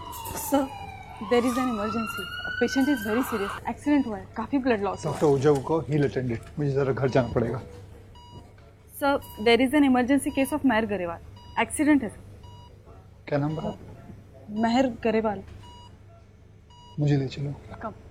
Sir there is an emergency, patient is very serious, accident हुआ है, काफी blood loss हुआ है। डॉक्टर उजव को हील अटेंडेंट, मुझे जरा घर जाना पड़ेगा। Sir there is an emergency case of Mahar Grewal, accident है सर। क्या नाम बता? महर गरेवाल। मुझे ले चलो। कब?